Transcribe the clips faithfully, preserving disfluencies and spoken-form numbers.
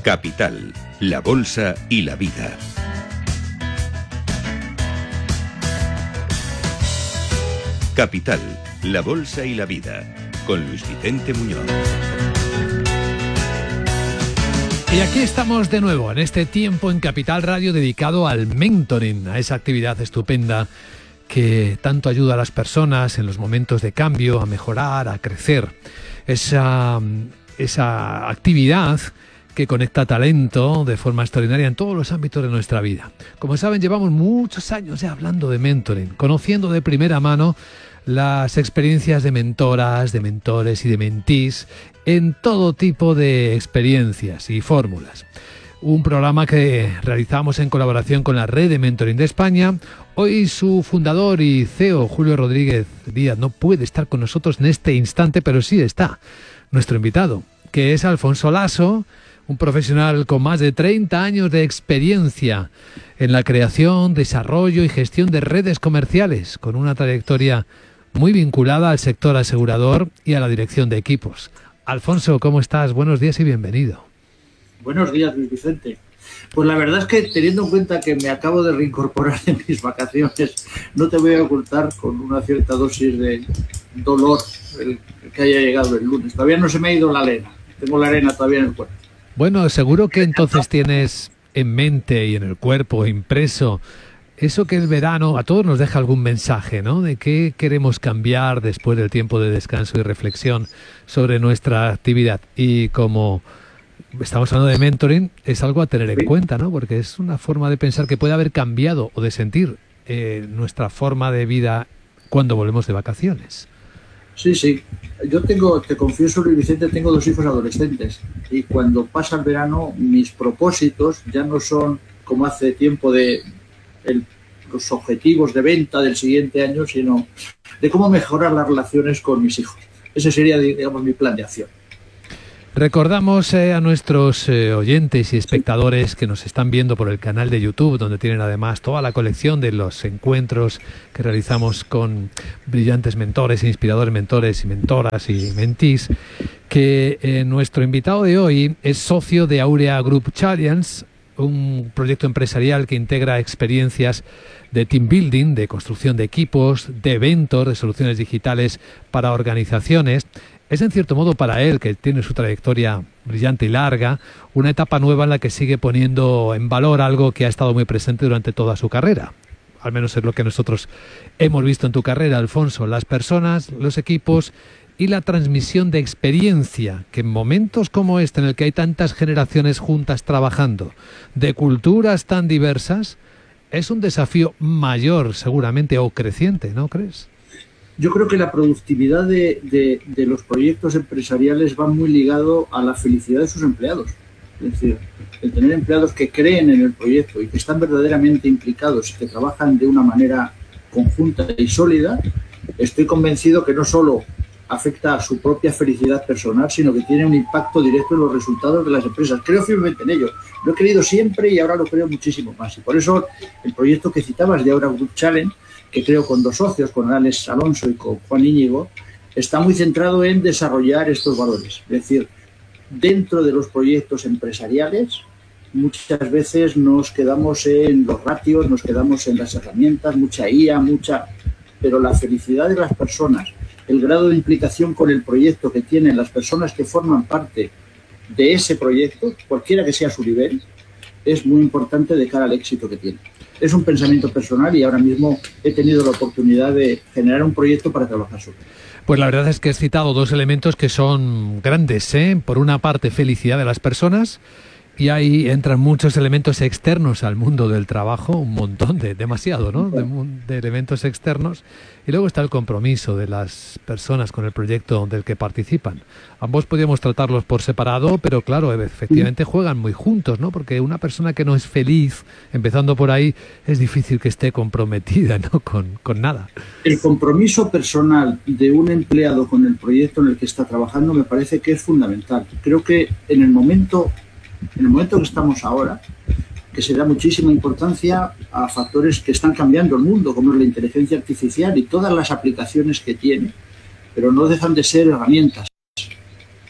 Capital, la bolsa y la vida. Capital, la bolsa y la vida, con Luis Vicente Muñoz. Y aquí estamos de nuevo, en este tiempo en Capital Radio dedicado al mentoring, a esa actividad estupenda que tanto ayuda a las personas en los momentos de cambio, a mejorar, a crecer. Esa, esa actividad que conecta talento de forma extraordinaria en todos los ámbitos de nuestra vida. Como saben, llevamos muchos años ya hablando de mentoring, conociendo de primera mano las experiencias de mentoras, de mentores y de mentís en todo tipo de experiencias y fórmulas. Un programa que realizamos en colaboración con la Red de Mentoring de España. Hoy su fundador y C E O, Julio Rodríguez Díaz, no puede estar con nosotros en este instante, pero sí está nuestro invitado, que es Alfonso Laso, un profesional con más de treinta años de experiencia en la creación, desarrollo y gestión de redes comerciales, con una trayectoria muy vinculada al sector asegurador y a la dirección de equipos. Alfonso, ¿cómo estás? Buenos días y bienvenido. Buenos días, Luis Vicente. Pues la verdad es que, teniendo en cuenta que me acabo de reincorporar en mis vacaciones, no te voy a ocultar con una cierta dosis de dolor el que haya llegado el lunes. Todavía no se me ha ido la arena. Tengo la arena todavía en el cuerpo. Bueno, seguro que entonces tienes en mente y en el cuerpo impreso eso que el verano a todos nos deja algún mensaje, ¿no? De qué queremos cambiar después del tiempo de descanso y reflexión sobre nuestra actividad. Y como estamos hablando de mentoring, es algo a tener en cuenta, ¿no? Porque es una forma de pensar que puede haber cambiado o de sentir eh, nuestra forma de vida cuando volvemos de vacaciones. Sí, sí. Yo tengo, te confieso, Luis Vicente, tengo dos hijos adolescentes y cuando pasa el verano mis propósitos ya no son como hace tiempo de el, los objetivos de venta del siguiente año, sino de cómo mejorar las relaciones con mis hijos. Ese sería, digamos, mi plan de acción. Recordamos eh, a nuestros eh, oyentes y espectadores que nos están viendo por el canal de YouTube, donde tienen además toda la colección de los encuentros que realizamos con brillantes mentores, inspiradores mentores y mentoras y mentís, que eh, nuestro invitado de hoy es socio de Aurea Group Challenge, un proyecto empresarial que integra experiencias de team building, de construcción de equipos, de eventos, de soluciones digitales para organizaciones. Es en cierto modo para él, que tiene su trayectoria brillante y larga, una etapa nueva en la que sigue poniendo en valor algo que ha estado muy presente durante toda su carrera. Al menos es lo que nosotros hemos visto en tu carrera, Alfonso, las personas, los equipos y la transmisión de experiencia, que en momentos como este, en el que hay tantas generaciones juntas trabajando, de culturas tan diversas, es un desafío mayor seguramente o creciente, ¿no crees? Yo creo que la productividad de, de, de los proyectos empresariales va muy ligado a la felicidad de sus empleados. Es decir, el tener empleados que creen en el proyecto y que están verdaderamente implicados y que trabajan de una manera conjunta y sólida, estoy convencido que no solo afecta a su propia felicidad personal, sino que tiene un impacto directo en los resultados de las empresas. Creo firmemente en ello. Lo he creído siempre y ahora lo creo muchísimo más. Y por eso el proyecto que citabas de Aurea Group Challenge, que creo con dos socios, con Alex Alonso y con Juan Íñigo, está muy centrado en desarrollar estos valores. Es decir, dentro de los proyectos empresariales, muchas veces nos quedamos en los ratios, nos quedamos en las herramientas, mucha I A, mucha... Pero la felicidad de las personas, el grado de implicación con el proyecto que tienen las personas que forman parte de ese proyecto, cualquiera que sea su nivel, es muy importante de cara al éxito que tiene. Es un pensamiento personal y ahora mismo he tenido la oportunidad de generar un proyecto para trabajar sobre él. Pues la verdad es que has citado dos elementos que son grandes, ¿eh? Por una parte, felicidad de las personas, y ahí entran muchos elementos externos al mundo del trabajo, un montón, de demasiado, ¿no? De, de elementos externos. Y luego está el compromiso de las personas con el proyecto del que participan. Ambos podríamos tratarlos por separado, pero claro, efectivamente juegan muy juntos, ¿no? Porque una persona que no es feliz, empezando por ahí, es difícil que esté comprometida, ¿no? Con, con nada. El compromiso personal de un empleado con el proyecto en el que está trabajando me parece que es fundamental. Creo que en el momento... En el momento que estamos ahora, que se da muchísima importancia a factores que están cambiando el mundo, como es la inteligencia artificial y todas las aplicaciones que tiene, pero no dejan de ser herramientas.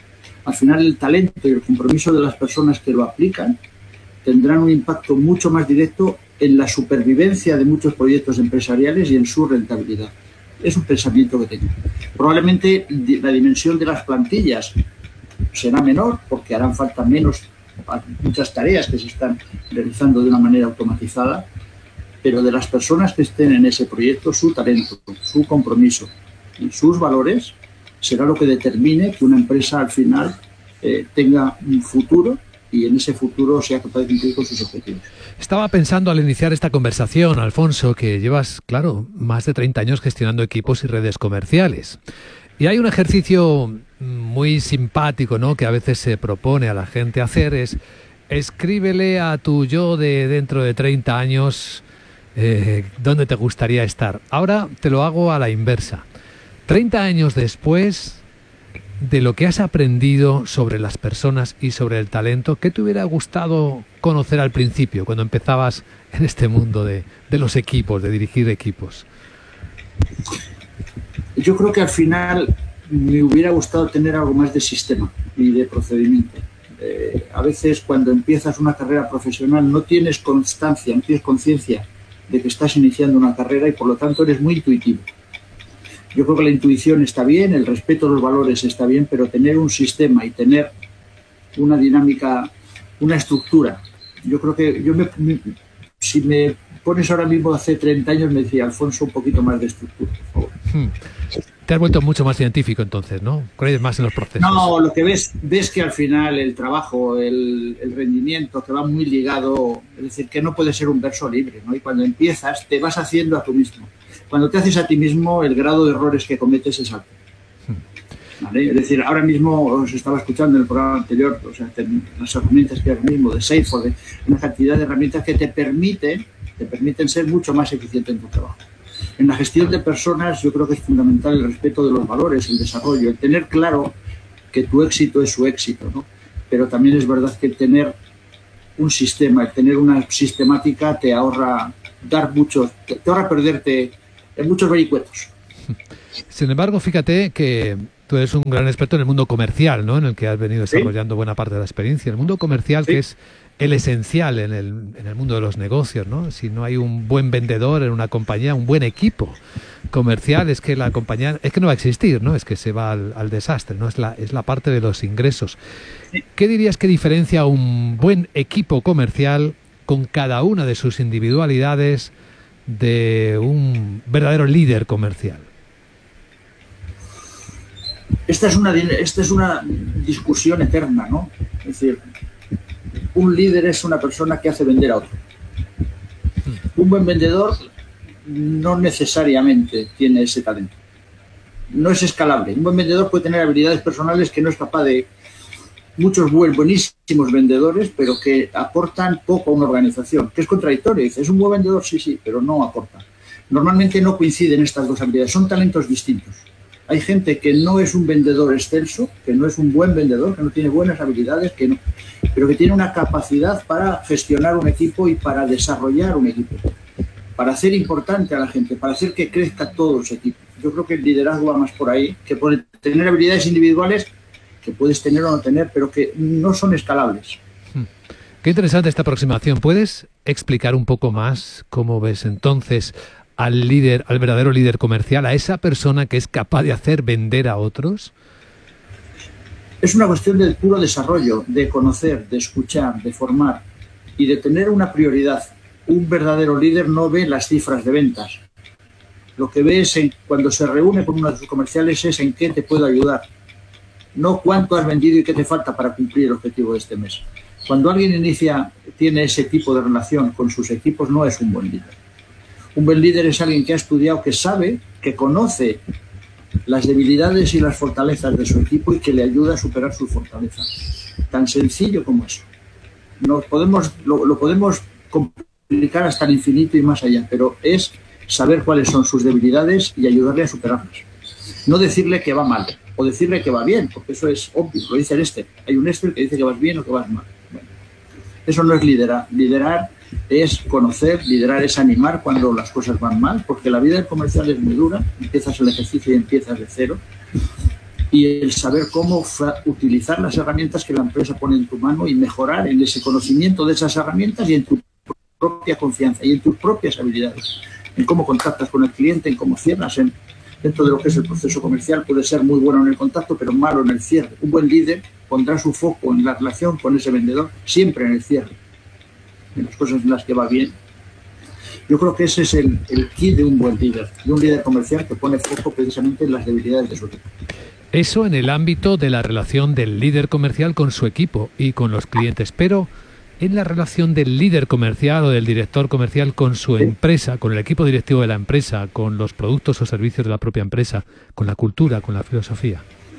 Al final el talento y el compromiso de las personas que lo aplican tendrán un impacto mucho más directo en la supervivencia de muchos proyectos empresariales y en su rentabilidad. Es un pensamiento que tengo. Probablemente la dimensión de las plantillas será menor porque harán falta menos, muchas tareas que se están realizando de una manera automatizada, pero de las personas que estén en ese proyecto, su talento, su compromiso y sus valores será lo que determine que una empresa al final eh, tenga un futuro y en ese futuro sea capaz de cumplir con sus objetivos. Estaba pensando al iniciar esta conversación, Alfonso, que llevas, claro, más de treinta años gestionando equipos y redes comerciales. Y hay un ejercicio muy simpático, ¿no?, que a veces se propone a la gente hacer, es escríbele a tu yo de dentro de treinta años eh, dónde te gustaría estar. Ahora te lo hago a la inversa. treinta años después de lo que has aprendido sobre las personas y sobre el talento, ¿qué te hubiera gustado conocer al principio, cuando empezabas en este mundo de, de los equipos, de dirigir equipos? Yo creo que al final me hubiera gustado tener algo más de sistema y de procedimiento. Eh, a veces cuando empiezas una carrera profesional no tienes constancia, no tienes conciencia de que estás iniciando una carrera y por lo tanto eres muy intuitivo. Yo creo que la intuición está bien, el respeto a los valores está bien, pero tener un sistema y tener una dinámica, una estructura. Yo creo que yo me, me, si me pones ahora mismo hace treinta años me decía, Alfonso, un poquito más de estructura, por favor. Hmm. Te has vuelto mucho más científico entonces, ¿no? Crees más en los procesos. No, lo que ves, ves que al final el trabajo, el, el rendimiento te va muy ligado, es decir, que no puede ser un verso libre, ¿no? Y cuando empiezas te vas haciendo a tú mismo. Cuando te haces a ti mismo, el grado de errores que cometes es alto. ¿Vale? Es decir, ahora mismo os estaba escuchando en el programa anterior, o sea, te, las herramientas que ahora mismo de Salesforce, una cantidad de herramientas que te permiten, te permiten ser mucho más eficiente en tu trabajo. En la gestión de personas yo creo que es fundamental el respeto de los valores, el desarrollo, el tener claro que tu éxito es su éxito, ¿no? Pero también es verdad que el tener un sistema, el tener una sistemática te ahorra dar muchos, te, te ahorra perderte en muchos vericuetos. Sin embargo, fíjate que tú eres un gran experto en el mundo comercial, ¿no?, en el que has venido desarrollando ¿Sí? buena parte de la experiencia. El mundo comercial, ¿Sí? que es el esencial en el, en el mundo de los negocios, ¿no? Si no hay un buen vendedor en una compañía, un buen equipo comercial, es que la compañía es que no va a existir, ¿no? Es que se va al, al desastre, ¿no? Es la, es la parte de los ingresos. ¿Qué dirías que diferencia un buen equipo comercial con cada una de sus individualidades de un verdadero líder comercial? Esta es una, esta es una discusión eterna, ¿no? Es decir, un líder es una persona que hace vender a otro. Un buen vendedor no necesariamente tiene ese talento. No es escalable. Un buen vendedor puede tener habilidades personales que no es capaz de... Muchos buenísimos vendedores, pero que aportan poco a una organización, que es contradictorio. Dice, es un buen vendedor, sí, sí, pero no aporta. Normalmente no coinciden estas dos habilidades, son talentos distintos. Hay gente que no es un vendedor excelso, que no es un buen vendedor, que no tiene buenas habilidades, que no, pero que tiene una capacidad para gestionar un equipo y para desarrollar un equipo, para hacer importante a la gente, para hacer que crezca todo ese equipo. Yo creo que el liderazgo va más por ahí, que por tener habilidades individuales que puedes tener o no tener, pero que no son escalables. Qué interesante esta aproximación. ¿Puedes explicar un poco más cómo ves entonces al líder, al verdadero líder comercial, a esa persona que es capaz de hacer vender a otros? Es una cuestión del puro desarrollo, de conocer, de escuchar, de formar y de tener una prioridad. Un verdadero líder no ve las cifras de ventas. Lo que ve es en, cuando se reúne con uno de sus comerciales es en qué te puedo ayudar. No cuánto has vendido y qué te falta para cumplir el objetivo de este mes. Cuando alguien inicia, tiene ese tipo de relación con sus equipos, no es un buen líder. Un buen líder es alguien que ha estudiado, que sabe, que conoce las debilidades y las fortalezas de su equipo y que le ayuda a superar sus fortalezas. Tan sencillo como eso. Nos podemos, lo, lo podemos complicar hasta el infinito y más allá, pero es saber cuáles son sus debilidades y ayudarle a superarlas. No decirle que va mal o decirle que va bien, porque eso es obvio, lo dice el Excel. Hay un Excel que dice que vas bien o que vas mal. Bueno, eso no es liderar. Liderar es conocer, liderar es animar cuando las cosas van mal, porque la vida del comercial es muy dura, empiezas el ejercicio y empiezas de cero. y el saber cómo utilizar las herramientas que la empresa pone en tu mano y mejorar en ese conocimiento de esas herramientas y en tu propia confianza y en tus propias habilidades, en cómo contactas con el cliente, en cómo cierras. En, dentro de lo que es el proceso comercial puede ser muy bueno en el contacto, pero malo en el cierre. Un buen líder pondrá su foco en la relación con ese vendedor, siempre en el cierre, en las cosas en las que va bien. Yo creo que ese es el, el key de un buen líder, de un líder comercial que pone foco precisamente en las debilidades de su equipo. Eso en el ámbito de la relación del líder comercial con su equipo y con los clientes, pero en la relación del líder comercial o del director comercial con su ¿Sí? empresa, con el equipo directivo de la empresa, con los productos o servicios de la propia empresa, con la cultura, con la filosofía.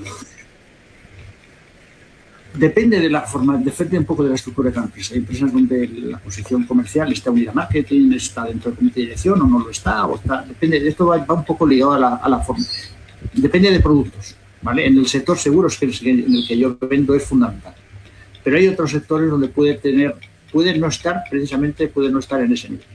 Depende de la forma, depende un poco de la estructura de la empresa. Hay empresas donde la posición comercial está unida a marketing, está dentro del comité de dirección o no lo está, o está, depende, esto va, va un poco ligado a la, a la forma. Depende de productos, ¿vale? En el sector seguros, que es en el que yo vendo, es fundamental. Pero hay otros sectores donde puede tener, puede no estar, precisamente puede no estar en ese nivel.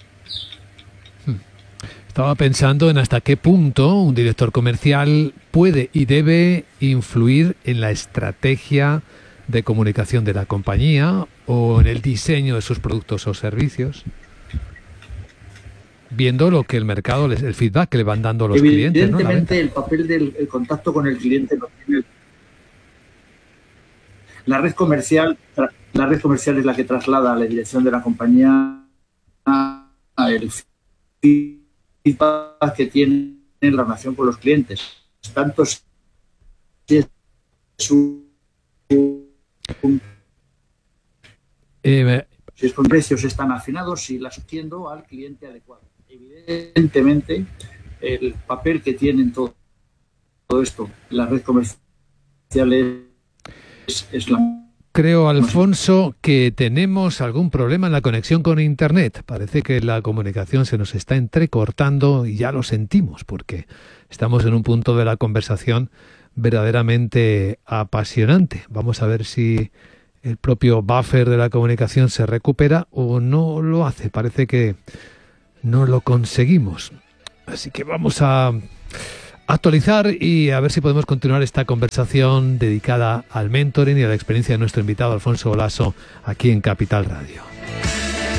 Estaba pensando en hasta qué punto un director comercial puede y debe influir en la estrategia de comunicación de la compañía o en el diseño de sus productos o servicios, viendo lo que el mercado, el feedback que le van dando los clientes, ¿no? Evidentemente, el papel del el contacto con el cliente lo tiene. La red comercial, la red comercial es la que traslada a la dirección de la compañía el feedback que tiene en la relación con los clientes. Tanto si es un, eh, si es con precios están afinados, si las atiendo al cliente adecuado. Evidentemente, el papel que tienen todo, todo esto, la red comercial es, es la... Creo, Alfonso, que tenemos algún problema en la conexión con Internet. Parece que la comunicación se nos está entrecortando y ya lo sentimos porque estamos en un punto de la conversación verdaderamente apasionante. Vamos a ver si el propio buffer de la comunicación se recupera o no lo hace. Parece que no lo conseguimos. Así que vamos a actualizar y a ver si podemos continuar esta conversación dedicada al mentoring y a la experiencia de nuestro invitado Alfonso Olaso aquí en Capital Radio.